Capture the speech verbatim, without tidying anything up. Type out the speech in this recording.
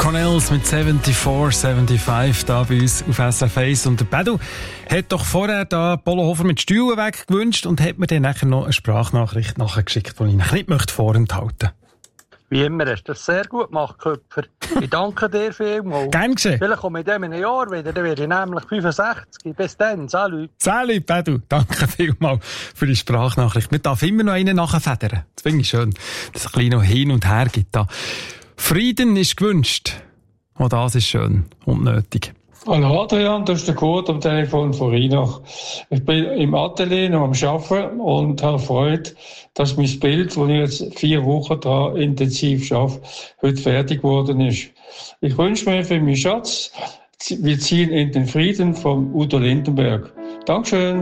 Cornels mit vierundsiebzig, fünfundsiebzig da bei uns auf S F eins. Und der Pedro hat doch vorher da Polo Hofer mit Stühlen weggewünscht und hat mir dann nachher noch eine Sprachnachricht nachgeschickt, die ich nachher nicht möchte vorenthalten. Wie immer hast du das sehr gut gemacht, Köpfer. Ich danke dir vielmals. Gern geschehen. Vielleicht komme ich in einem Jahr wieder, dann werde ich nämlich fünfundsechzig. Bis dann, salut. Salut, Pedro. Danke vielmals für die Sprachnachricht. Man darf immer noch einen nachfedern. Das finde ich schön, dass es ein bisschen noch hin und her gibt. Da. Frieden ist gewünscht. Auch das ist schön und nötig. Hallo Adrian, das ist der Kurt am Telefon von Rheinach. Ich bin im Atelier noch am Arbeiten und habe Freude, dass mein Bild, das ich jetzt vier Wochen daran intensiv arbeite, heute fertig geworden ist. Ich wünsche mir für meinen Schatz, wir ziehen in den Frieden von Udo Lindenberg. Dankeschön.